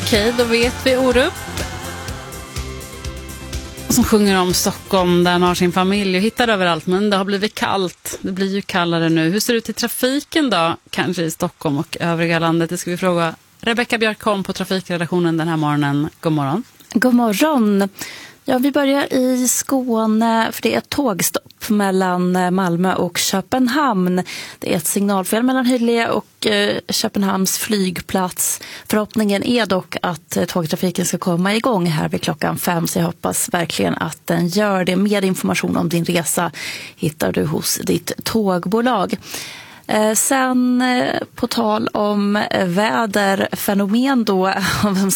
Okej, då vet vi Orup. Som sjunger om Stockholm där han har sin familj och hittar överallt, men det har blivit kallt. Det blir ju kallare nu. Hur ser det ut i trafiken då? Kanske i Stockholm och övriga landet. Det ska vi fråga Rebecka Björkholm på trafikredaktionen den här morgonen. God morgon. God morgon. Ja, vi börjar i Skåne för det är ett tågstopp mellan Malmö och Köpenhamn. Det är ett signalfel mellan Hyllie och Köpenhamns flygplats. Förhoppningen är dock att tågtrafiken ska komma igång här vid klockan 5, så jag hoppas verkligen att den gör det. Mer information om din resa hittar du hos ditt tågbolag. Sen på tal om väderfenomen då,